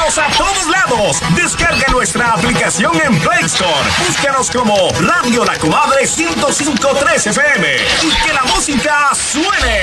Escúchanos a todos lados. Descarga nuestra aplicación en Play Store. Búscanos como Radio La Comadre 105.3 FM. Y que la música suene.